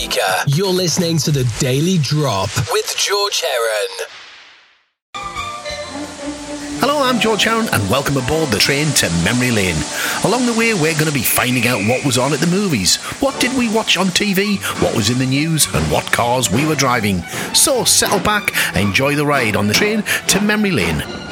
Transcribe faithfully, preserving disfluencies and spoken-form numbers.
You're listening to The Daily Drop with George Heron. Hello, I'm George Heron and welcome aboard the train to Memory Lane. Along the way, we're going to be finding out what was on at the movies, what did we watch on T V, what was in the news and what cars we were driving. So settle back, enjoy the ride on the train to Memory Lane.